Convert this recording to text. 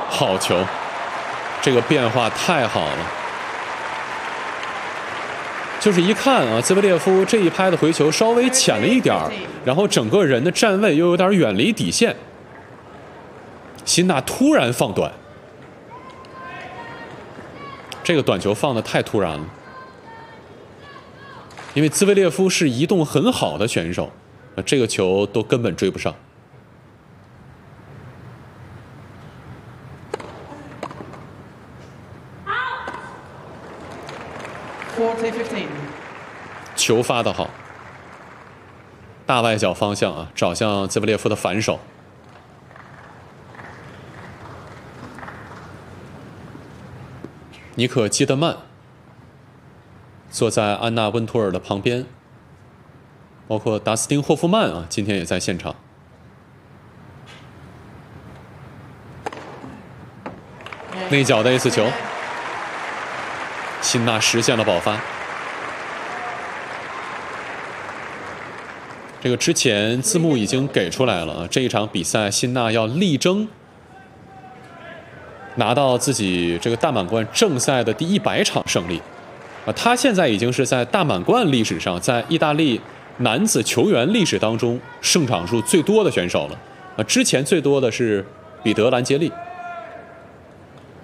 好球，这个变化太好了。就是一看啊，兹维列夫这一拍的回球稍微浅了一点儿，然后整个人的站位又有点远离底线。辛纳突然放短，这个短球放得太突然了。因为兹维列夫是移动很好的选手，这个球都根本追不上。球发得好，大外角方向啊，找向兹维列夫的反手。尼可基德曼坐在安娜温图尔的旁边，包括达斯汀霍夫曼啊，今天也在现场。内角的 ace 球，辛纳实现了保发。这个之前字幕已经给出来了啊，这一场比赛辛纳要力争拿到自己这个大满贯正赛的第100场胜利啊，他现在已经是在大满贯历史上，在意大利男子球员历史当中胜场数最多的选手了啊，之前最多的是彼得兰杰利。